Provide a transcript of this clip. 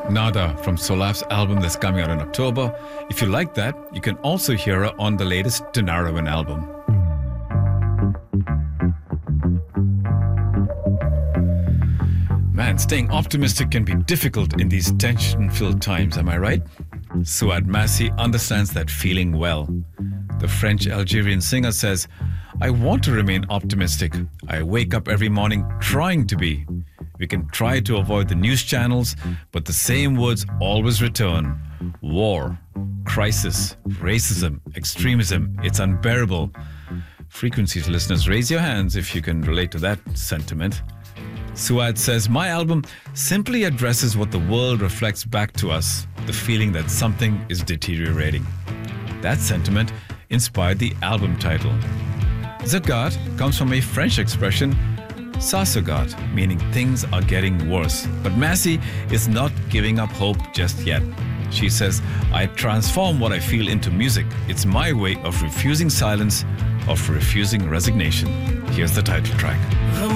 Nada from Solaf's album that's coming out in October. If you like that, you can also hear her on the latest Tinariwen album. Man, staying optimistic can be difficult in these tension-filled times, am I right? Suad Massi understands that feeling well. The French-Algerian singer says, I want to remain optimistic. I wake up every morning trying to be. We can try to avoid the news channels, but the same words always return. War, crisis, racism, extremism. It's unbearable. Frequencies listeners, raise your hands if you can relate to that sentiment. Suad says, my album simply addresses what the world reflects back to us, the feeling that something is deteriorating. That sentiment inspired the album title. Zagat comes from a French expression, ça se gâte, meaning things are getting worse. But Massi is not giving up hope just yet. She says, I transform what I feel into music. It's my way of refusing silence, of refusing resignation. Here's the title track.